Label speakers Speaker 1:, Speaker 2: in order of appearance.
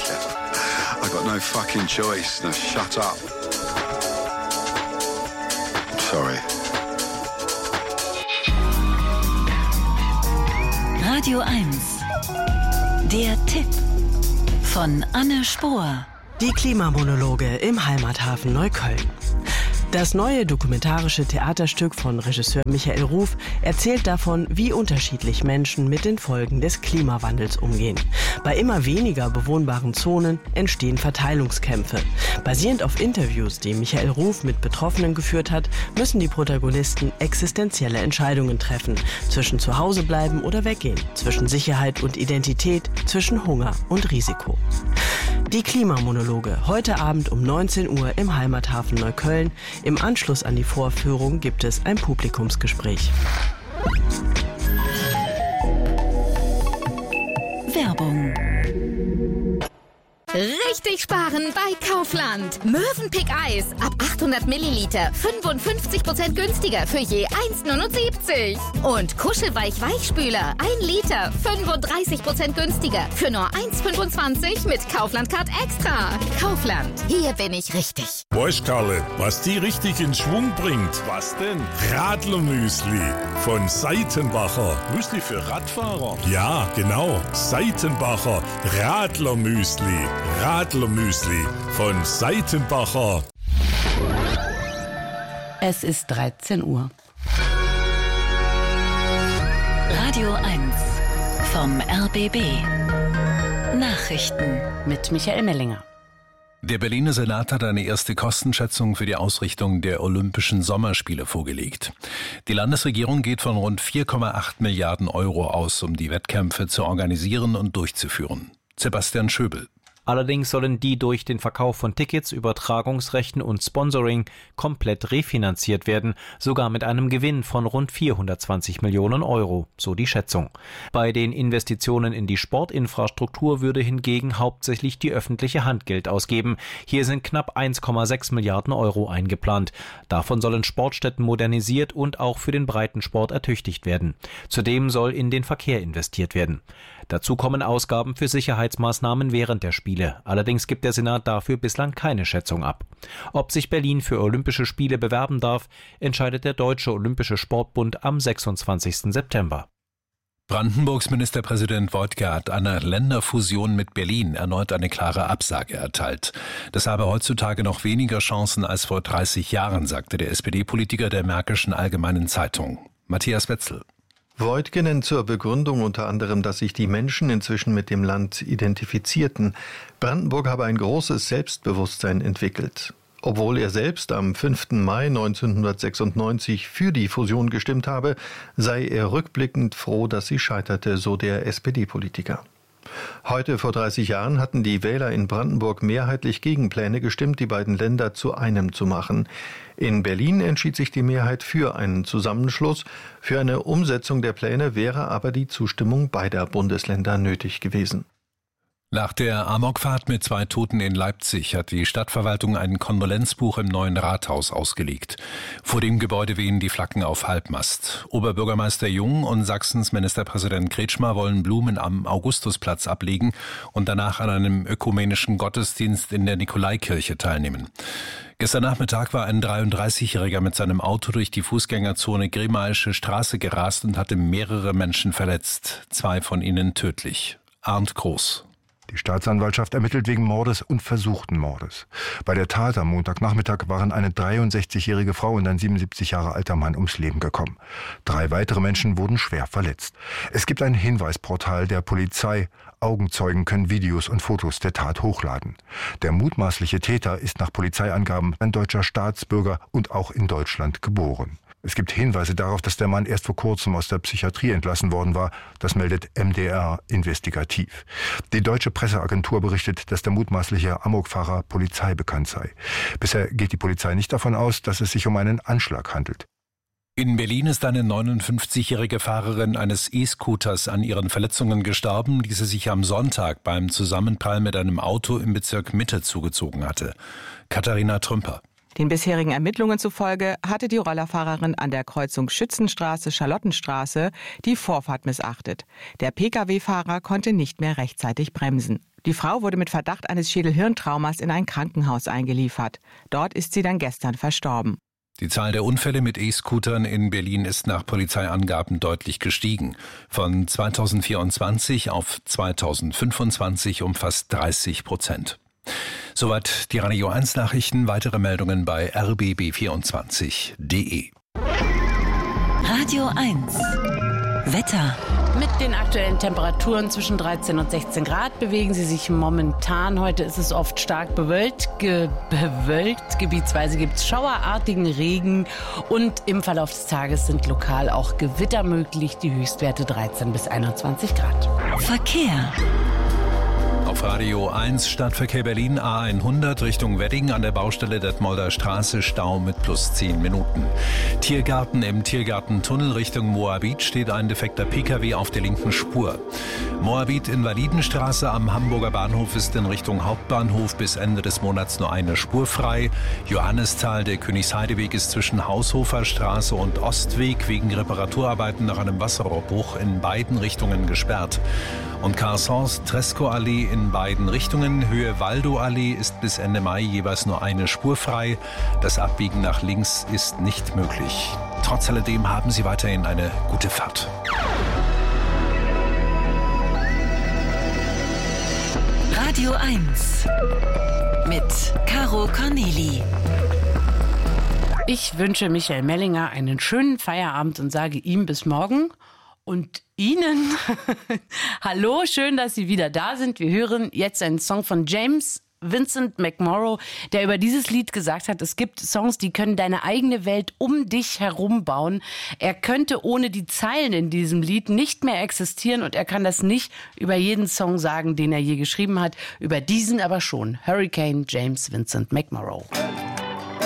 Speaker 1: I got no fucking choice. Now shut up. Sorry.
Speaker 2: Radio 1. Der Tipp von Anne Spohr.
Speaker 3: Die Klimamonologe im Heimathafen Neukölln. Das neue dokumentarische Theaterstück von Regisseur Michael Ruf erzählt davon, wie unterschiedlich Menschen mit den Folgen des Klimawandels umgehen. Bei immer weniger bewohnbaren Zonen entstehen Verteilungskämpfe. Basierend auf Interviews, die Michael Ruf mit Betroffenen geführt hat, müssen die Protagonisten existenzielle Entscheidungen treffen. Zwischen zu Hause bleiben oder weggehen, zwischen Sicherheit und Identität, zwischen Hunger und Risiko. Die Klimamonologe, heute Abend um 19 Uhr im Heimathafen Neukölln. Im Anschluss an die Vorführung gibt es ein Publikumsgespräch.
Speaker 2: Werbung.
Speaker 4: Richtig sparen bei Kaufland. Mövenpick Eis ab 800 Milliliter 55% günstiger für je 1,79. Und Kuschelweich Weichspüler 1 Liter 35% günstiger für nur 1,25 mit Kaufland Card Extra. Kaufland, hier bin ich richtig.
Speaker 5: Weißt Karle, was die richtig in Schwung bringt? Was denn? Radlermüsli von Seitenbacher. Müsli für Radfahrer? Ja, genau. Seitenbacher Radlermüsli. Radlermüsli von Seitenbacher.
Speaker 6: Es ist 13 Uhr.
Speaker 2: Radio 1 vom RBB. Nachrichten
Speaker 6: Mit Michael Mellinger.
Speaker 7: Der Berliner Senat hat eine erste Kostenschätzung für die Ausrichtung der Olympischen Sommerspiele vorgelegt. Die Landesregierung geht von rund 4,8 Milliarden Euro aus, um die Wettkämpfe zu organisieren und durchzuführen. Sebastian Schöbel.
Speaker 8: Allerdings sollen die durch den Verkauf von Tickets, Übertragungsrechten und Sponsoring komplett refinanziert werden, sogar mit einem Gewinn von rund 420 Millionen Euro, so die Schätzung. Bei den Investitionen in die Sportinfrastruktur würde hingegen hauptsächlich die öffentliche Hand Geld ausgeben. Hier sind knapp 1,6 Milliarden Euro eingeplant. Davon sollen Sportstätten modernisiert und auch für den Breitensport ertüchtigt werden. Zudem soll in den Verkehr investiert werden. Dazu kommen Ausgaben für Sicherheitsmaßnahmen während der Spiele. Allerdings gibt der Senat dafür bislang keine Schätzung ab. Ob sich Berlin für Olympische Spiele bewerben darf, entscheidet der Deutsche Olympische Sportbund am 26. September.
Speaker 7: Brandenburgs Ministerpräsident Woidke hat einer Länderfusion mit Berlin erneut eine klare Absage erteilt. Das habe heutzutage noch weniger Chancen als vor 30 Jahren, sagte der SPD-Politiker der Märkischen Allgemeinen Zeitung. Matthias Wetzel.
Speaker 9: Woidke nennt zur Begründung unter anderem, dass sich die Menschen inzwischen mit dem Land identifizierten. Brandenburg habe ein großes Selbstbewusstsein entwickelt. Obwohl er selbst am 5. Mai 1996 für die Fusion gestimmt habe, sei er rückblickend froh, dass sie scheiterte, so der SPD-Politiker. Heute vor 30 Jahren hatten die Wähler in Brandenburg mehrheitlich gegen Pläne gestimmt, die beiden Länder zu einem zu machen. In Berlin entschied sich die Mehrheit für einen Zusammenschluss. Für eine Umsetzung der Pläne wäre aber die Zustimmung beider Bundesländer nötig gewesen.
Speaker 7: Nach der Amokfahrt mit 2 Toten in Leipzig hat die Stadtverwaltung ein Kondolenzbuch im neuen Rathaus ausgelegt. Vor dem Gebäude wehen die Flaggen auf Halbmast. Oberbürgermeister Jung und Sachsens Ministerpräsident Kretschmer wollen Blumen am Augustusplatz ablegen und danach an einem ökumenischen Gottesdienst in der Nikolaikirche teilnehmen. Gestern Nachmittag war ein 33-Jähriger mit seinem Auto durch die Fußgängerzone Grimmaische Straße gerast und hatte mehrere Menschen verletzt, 2 von ihnen tödlich. Arndt Groß.
Speaker 10: Die Staatsanwaltschaft ermittelt wegen Mordes und versuchten Mordes. Bei der Tat am Montagnachmittag waren eine 63-jährige Frau und ein 77 Jahre alter Mann ums Leben gekommen. 3 weitere Menschen wurden schwer verletzt. Es gibt ein Hinweisportal der Polizei. Augenzeugen können Videos und Fotos der Tat hochladen. Der mutmaßliche Täter ist nach Polizeiangaben ein deutscher Staatsbürger und auch in Deutschland geboren. Es gibt Hinweise darauf, dass der Mann erst vor kurzem aus der Psychiatrie entlassen worden war. Das meldet MDR investigativ. Die deutsche Presseagentur berichtet, dass der mutmaßliche Amokfahrer polizeibekannt sei. Bisher geht die Polizei nicht davon aus, dass es sich um einen Anschlag handelt.
Speaker 7: In Berlin ist eine 59-jährige Fahrerin eines E-Scooters an ihren Verletzungen gestorben, die sie sich am Sonntag beim Zusammenprall mit einem Auto im Bezirk Mitte zugezogen hatte. Katharina Trümper.
Speaker 11: Den bisherigen Ermittlungen zufolge hatte die Rollerfahrerin an der Kreuzung Schützenstraße-Charlottenstraße die Vorfahrt missachtet. Der Pkw-Fahrer konnte nicht mehr rechtzeitig bremsen. Die Frau wurde mit Verdacht eines Schädel-Hirntraumas in ein Krankenhaus eingeliefert. Dort ist sie dann gestern verstorben.
Speaker 7: Die Zahl der Unfälle mit E-Scootern in Berlin ist nach Polizeiangaben deutlich gestiegen. Von 2024 auf 2025 um fast 30%. Soweit die Radio 1 Nachrichten. Weitere Meldungen bei rbb24.de.
Speaker 2: Radio 1 Wetter.
Speaker 6: Mit den aktuellen Temperaturen zwischen 13 und 16 Grad bewegen sie sich momentan. Heute ist es oft stark bewölkt. Gebietsweise gibt es schauerartigen Regen. Und im Verlauf des Tages sind lokal auch Gewitter möglich. Die Höchstwerte 13 bis 21 Grad.
Speaker 2: Verkehr.
Speaker 7: Auf Radio 1 Stadtverkehr Berlin A100 Richtung Wedding an der Baustelle Detmolder Straße Stau mit plus 10 Minuten. Tiergarten im Tiergartentunnel Richtung Moabit steht ein defekter Pkw auf der linken Spur. Moabit Invalidenstraße am Hamburger Bahnhof ist in Richtung Hauptbahnhof bis Ende des Monats nur eine Spur frei. Johannisthal, der Königsheideweg ist zwischen Haushofer Straße und Ostweg wegen Reparaturarbeiten nach einem Wasserrohrbruch in beiden Richtungen gesperrt. Und Carsons Tresco-Allee in beiden Richtungen, Höhe Waldow-Allee, ist bis Ende Mai jeweils nur eine Spur frei. Das Abbiegen nach links ist nicht möglich. Trotz alledem haben Sie weiterhin eine gute Fahrt.
Speaker 2: Radio 1 mit Caro Corneli.
Speaker 6: Ich wünsche Michael Mellinger einen schönen Feierabend und sage ihm bis morgen. Und Ihnen, hallo, schön, dass Sie wieder da sind. Wir hören jetzt einen Song von James Vincent McMorrow, der über dieses Lied gesagt hat, es gibt Songs, die können deine eigene Welt um dich herum bauen. Er könnte ohne die Zeilen in diesem Lied nicht mehr existieren und er kann das nicht über jeden Song sagen, den er je geschrieben hat. Über diesen aber schon. Hurricane, James Vincent McMorrow.